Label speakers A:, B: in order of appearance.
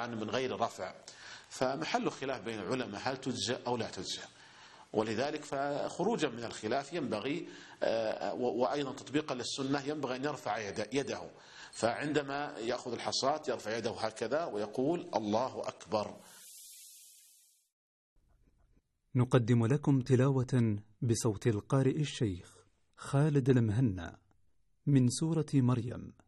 A: مرفوعا من غير رفع، فمحل خلاف بين العلماء هل تجزئ أو لا تجزئ. ولذلك فخروجا من الخلاف ينبغي وأيضا تطبيقا للسنة ينبغي أن يرفع يده، فعندما يأخذ الحصاة يرفع يده هكذا ويقول الله أكبر.
B: نقدم لكم تلاوة بصوت القارئ الشيخ خالد المهنا من سورة مريم.